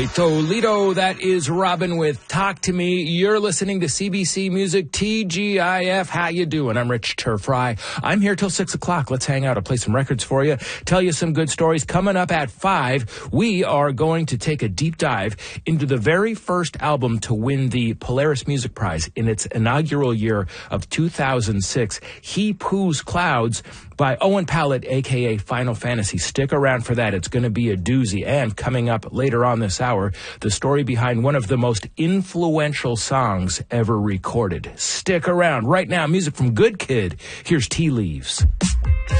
Toledo, that is Robin with Talk to Me. You're listening to CBC Music TGIF. How you doing? I'm Rich Turfry. I'm here till 6 o'clock. Let's hang out. I'll play some records for you, tell you some good stories. Coming up at 5, we are going to take a deep dive into the very first album to win the Polaris Music Prize in its inaugural year of 2006, He Poos Clouds by Owen Pallett, a.k.a. Final Fantasy. Stick around for that. It's going to be a doozy. And coming up later on this hour, the story behind one of the most influential songs ever recorded. Stick around. Right now, music from Good Kid. Here's Tea Leaves.